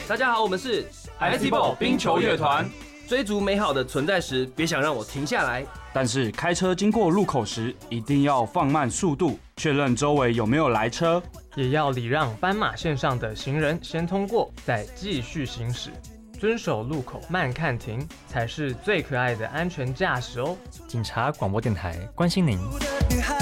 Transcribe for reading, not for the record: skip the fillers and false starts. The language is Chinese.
大家好，我们是 ITBall 冰球乐团。 追逐美好的存在时，别想让我停下来。 但是开车经过路口时，一定要放慢速度，确认周围有没有来车， 也要礼让斑马线上的行人先通过，再继续行驶。遵守路口慢看停，才是最可爱的安全驾驶哦。 警察广播电台关心您。